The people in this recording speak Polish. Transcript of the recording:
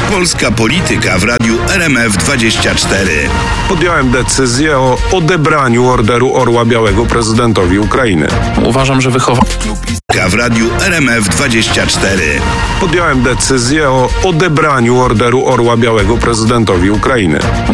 Polska polityka w radiu RMF24. Podjąłem decyzję o odebraniu Orderu Orła Białego prezydentowi Ukrainy. Uważam, że W radiu RMF24. Podjąłem decyzję o odebraniu Orderu Orła Białego prezydentowi Ukrainy.